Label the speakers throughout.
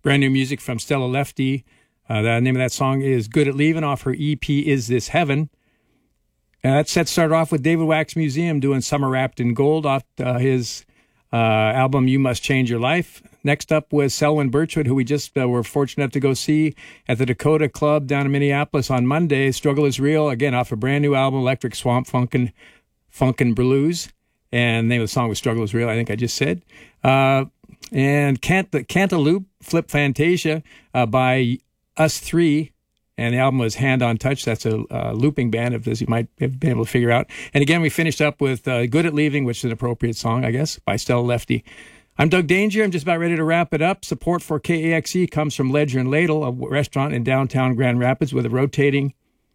Speaker 1: Brand new music from Stella Lefty. The name of that song is Good at Leaving off her EP, Is This Heaven? That set started off with David Wax Museum doing Summer Wrapped in Gold off his album You Must Change Your Life. Next up was Selwyn Birchwood, who we just were fortunate enough to go see at the Dakota Club down in Minneapolis on Monday. Struggle is Real, again, off a brand new album, Electric Swamp Funkin' Blues. And the name of the song was Struggle is Real, I think I just said. And Cantaloupe, Flip Fantasia by Us Three. And the album was Hand on Touch. That's a looping band, as you might have been able to figure out. And again, we finished up with Good at Leaving, which is an appropriate song, I guess, by Stella Lefty. I'm Doug Danger. I'm just about ready to wrap it up. Support for KAXE comes from Ledger and Ladle, a restaurant in downtown Grand Rapids with a rotating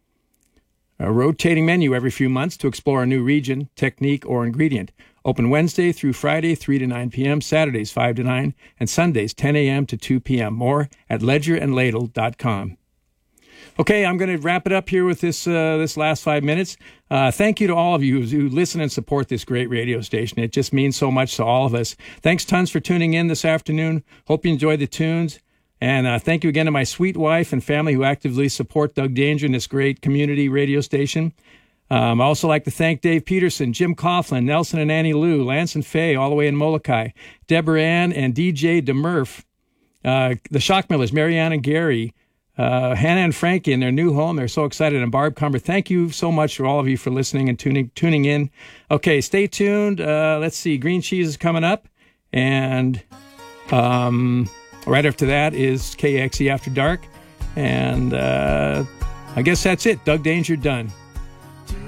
Speaker 1: menu every few months to explore a new region, technique, or ingredient. Open Wednesday through Friday, 3 to 9 p.m., Saturdays, 5 to 9, and Sundays, 10 a.m. to 2 p.m. More at ledgerandladle.com. Okay, I'm going to wrap it up here with this last 5 minutes. Thank you to all of you who listen and support this great radio station. It just means so much to all of us. Thanks tons for tuning in this afternoon. Hope you enjoyed the tunes. And thank you again to my sweet wife and family who actively support Doug Danger and this great community radio station. I also like to thank Dave Peterson, Jim Coughlin, Nelson and Annie Lou, Lance and Faye, all the way in Molokai, Deborah Ann and DJ DeMurph, the Shockmillers, Marianne and Gary, Hannah and Frankie in their new home. They're so excited. And Barb Cumber, thank you so much for all of you for listening and tuning in. Okay, stay tuned. Let's see. Green Cheese is coming up. And right after that is KAXE After Dark. And I guess that's it. Doug Danger done.